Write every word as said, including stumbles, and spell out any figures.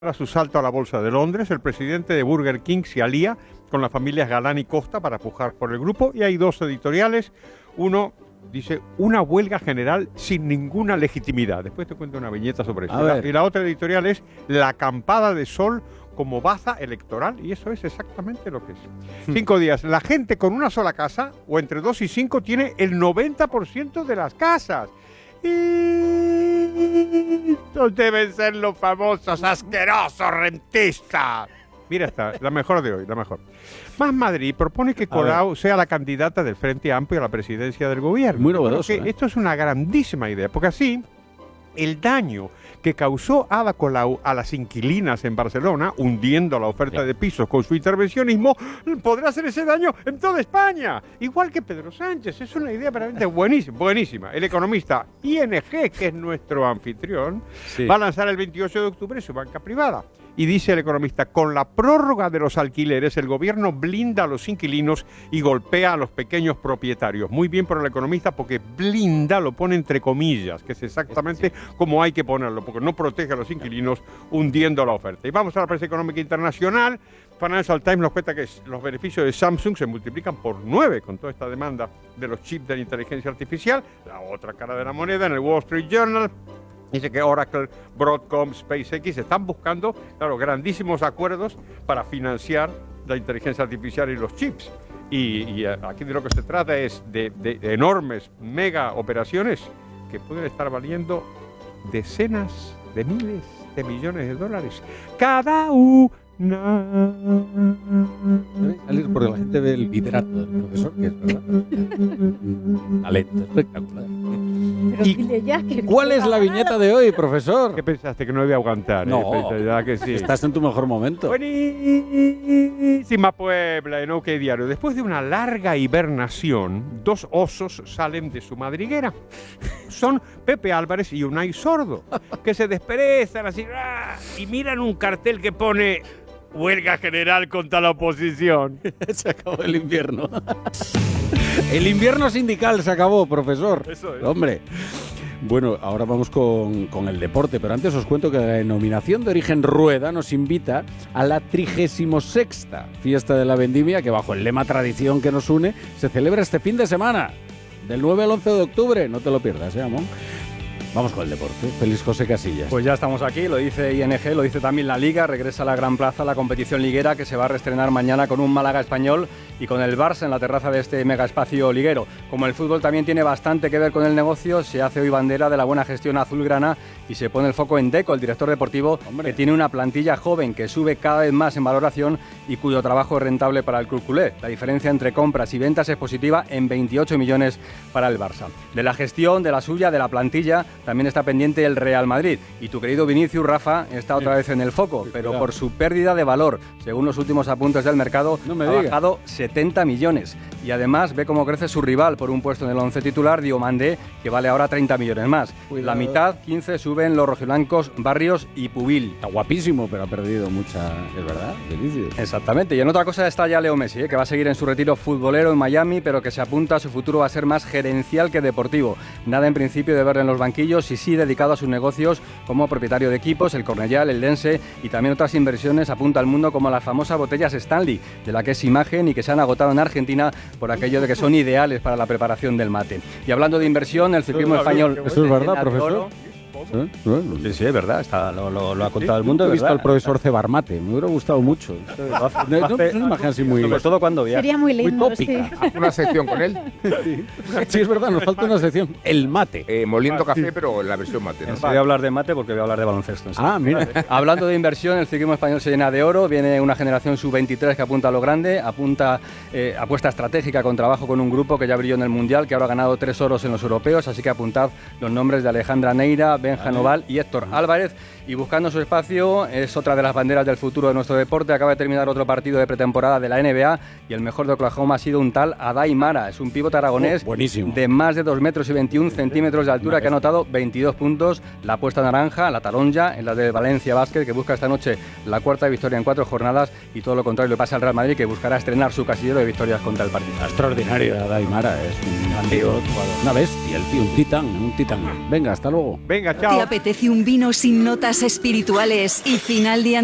A su salto a la bolsa de Londres, el presidente de Burger King se alía con las familias Galán y Costa para pujar por el grupo, y hay dos editoriales. Uno dice una huelga general sin ninguna legitimidad. Después te cuento una viñeta sobre eso. La, y la otra editorial es la acampada de sol como baza electoral, y eso es exactamente lo que es. Cinco días. La gente con una sola casa, o entre dos y cinco, tiene el noventa por ciento de las casas. Y estos deben ser los famosos asquerosos rentistas. Mira esta, la mejor de hoy, la mejor. Más Madrid propone que Colau sea la candidata del Frente Amplio a la presidencia del gobierno. Muy novedoso, ¿eh? Esto es una grandísima idea, porque así el daño que causó Ada Colau a las inquilinas en Barcelona, hundiendo la oferta de pisos con su intervencionismo, podrá hacer ese daño en toda España. Igual que Pedro Sánchez. Es una idea realmente buenísima, buenísima. El economista I N G, que es nuestro anfitrión, sí, va a lanzar el veintiocho de octubre su banca privada. Y dice el economista, con la prórroga de los alquileres, el gobierno blinda a los inquilinos y golpea a los pequeños propietarios. Muy bien por el economista, porque blinda lo pone entre comillas, que es exactamente sí, como hay que ponerlo, porque no protege a los inquilinos hundiendo la oferta. Y vamos a la prensa económica internacional. Financial Times nos cuenta que los beneficios de Samsung se multiplican por nueve con toda esta demanda de los chips de la inteligencia artificial. La otra cara de la moneda, en el Wall Street Journal, dice que Oracle, Broadcom, SpaceX están buscando, claro, grandísimos acuerdos para financiar la inteligencia artificial y los chips. Y, y aquí de lo que se trata es de, de enormes mega operaciones que pueden estar valiendo decenas de miles de millones de dólares cada una. Salir porque la gente ve el vibrato del profesor, que es verdad. Talento espectacular. Pero dile ya que ¿Cuál es la viñeta de hoy, profesor? ¿Qué pensaste? ¿Que no iba a aguantar? No, eh? que sí. Estás en tu mejor momento. Buenísima Puebla, en OK Diario. Después de una larga hibernación, dos osos salen de su madriguera. Son Pepe Álvarez y Unai Sordo, que se desperezan así y miran un cartel que pone huelga general contra la oposición. Se acabó el invierno. El invierno sindical se acabó, profesor. Eso es. Hombre. Bueno, ahora vamos con, con el deporte, pero antes os cuento que la denominación de origen Rueda nos invita a la trigésima sexta fiesta de la vendimia, que bajo el lema tradición que nos une, se celebra este fin de semana, del nueve al once de octubre. No te lo pierdas, ¿eh, Amón? Vamos con el deporte. Feliz José Casillas. Pues ya estamos aquí, lo dice I N G, lo dice también la Liga. Regresa a la Gran Plaza la competición liguera, que se va a reestrenar mañana con un Málaga Español y con el Barça en la terraza de este mega espacio liguero. Como el fútbol también tiene bastante que ver con el negocio, se hace hoy bandera de la buena gestión azulgrana y se pone el foco en Deco, el director deportivo, Hombre. que tiene una plantilla joven que sube cada vez más en valoración y cuyo trabajo es rentable para el club culé. La diferencia entre compras y ventas es positiva en veintiocho millones para el Barça. De la gestión, de la suya, de la plantilla, también está pendiente el Real Madrid. Y tu querido Vinicius, Rafa, está otra vez en el foco, pero por su pérdida de valor. Según los últimos apuntes del mercado, no me ha diga. bajado setenta millones. Y además ve cómo crece su rival por un puesto en el once titular, Diomandé, que vale ahora treinta millones más. Cuidado. La mitad, quince, suben los rojiblancos Barrios y Pubil. Está guapísimo, pero ha perdido mucha... ¿Es verdad? Vinicius. Exactamente. Y en otra cosa está ya Leo Messi, ¿eh? que va a seguir en su retiro futbolero en Miami, pero que se apunta a su futuro va a ser más gerencial que deportivo. Nada en principio de verle en los banquillos y sí dedicado a sus negocios como propietario de equipos, el Cornellal, el Dense y también otras inversiones apunta al mundo como las famosas botellas Stanley, de la que es imagen y que se han agotado en Argentina por aquello de que son ideales para la preparación del mate. Y hablando de inversión, el ciclismo español... ¿Eso es verdad, profesor? ¿Eh? Sí, sí, es verdad, está, lo, lo, lo ha contado el mundo. He visto al profesor Cebarmate, me hubiera gustado mucho. Lo hace, no, no, no, no, así muy, sobre todo cuando viaja. Sería muy lindo, muy tópica. sí. Haz una sección con él. Sí. Sí, es verdad, nos falta una sección. El mate. Eh, moliendo café, sí. pero la versión mate. ¿no? Voy a hablar de mate porque voy a hablar de baloncesto. Ah, mira. Hablando de inversión, el ciclismo español se llena de oro. Viene una generación sub veintitrés que apunta a lo grande, apunta eh, apuesta estratégica con trabajo con un grupo que ya brilló en el Mundial, que ahora ha ganado tres oros en los europeos. Así que apuntad los nombres de Alejandra Neira, Benja vale. Noval y Héctor Álvarez. Y buscando su espacio es otra de las banderas del futuro de nuestro deporte. Acaba de terminar otro partido de pretemporada de la N B A y el mejor de Oklahoma ha sido un tal Adai Mara. Es un pívot aragonés oh, de más de dos metros y veintiún centímetros de altura que ha anotado veintidós puntos. La apuesta naranja, la taronja, en la de Valencia Basket, que busca esta noche la cuarta victoria en cuatro jornadas, y todo lo contrario le pasa al Real Madrid, que buscará estrenar su casillero de victorias contra el Partizan. Extraordinario, Adai Mara. Es un tío, una bestia, el tío, un titán, un titán. Venga, hasta luego. Venga, Chao. ¿Te apetece un vino sin notas espirituales y final de